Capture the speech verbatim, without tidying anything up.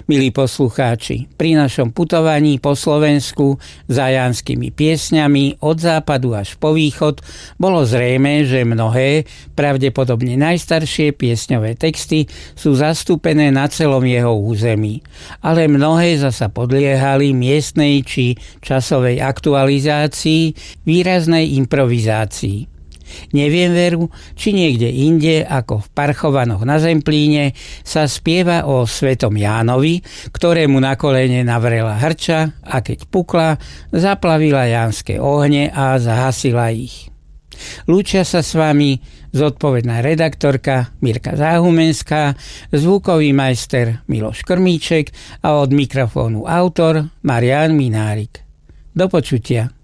Milí poslucháči, pri našom putovaní po Slovensku za janskými piesňami od západu až po východ bolo zrejmé, že mnohé, pravdepodobne najstaršie piesňové texty sú zastúpené na celom jeho území, ale mnohé zasa podliehali miestnej či časovej aktualizácii, výraznej improvizácii. Neviem veru, či niekde inde ako v Parchovanoch na Zemplíne sa spieva o svetom Jánovi, ktorému na kolene navrela hrča a keď pukla, zaplavila jánske ohne a zahasila ich. Lúčia sa s vami zodpovedná redaktorka Mirka Záhumenská, zvukový majster Miloš Krmíček a od mikrofónu autor Marián Minárik. Do počutia.